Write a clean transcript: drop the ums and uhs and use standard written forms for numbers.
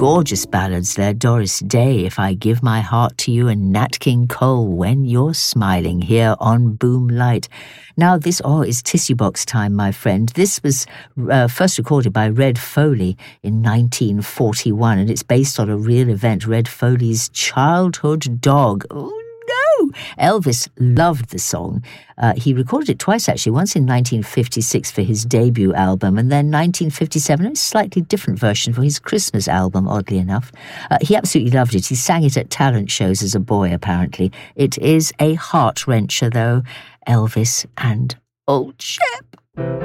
gorgeous ballads there. Doris Day, If I Give My Heart to You, and Nat King Cole, When You're Smiling, here on Boom Light. Now this is Tissue Box time, my friend. This was first recorded by Red Foley in 1941, and it's based on a real event, Red Foley's childhood dog. Oh, no! Elvis loved the song. He recorded it twice, actually, once in 1956 for his debut album, and then 1957, a slightly different version for his Christmas album, oddly enough. He absolutely loved it. He sang it at talent shows as a boy, apparently. It is a heart-wrencher, though, Elvis and Old Shep.